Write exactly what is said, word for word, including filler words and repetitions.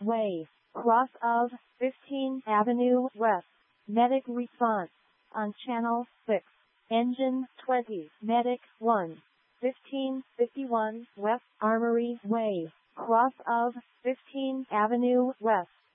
Way, cross of fifteenth Avenue West. Medic response on Channel six. Engine twenty. Medic one. fifteen fifty-one West Armory Way, cross of fifteenth Avenue West.